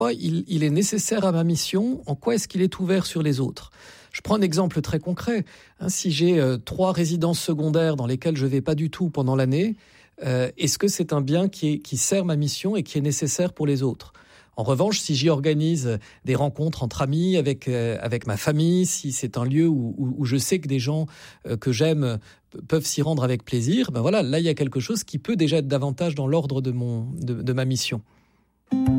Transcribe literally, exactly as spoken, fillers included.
Il, il est nécessaire à ma mission, en quoi est-ce qu'il est ouvert sur les autres ? Je prends un exemple très concret. Hein, si j'ai euh, trois résidences secondaires dans lesquelles je ne vais pas du tout pendant l'année, euh, est-ce que c'est un bien qui, est, qui sert ma mission et qui est nécessaire pour les autres ? En revanche, si j'y organise des rencontres entre amis, avec, euh, avec ma famille, si c'est un lieu où, où, où je sais que des gens euh, que j'aime peuvent s'y rendre avec plaisir, ben voilà, là, il y a quelque chose qui peut déjà être davantage dans l'ordre de, mon, de, de ma mission.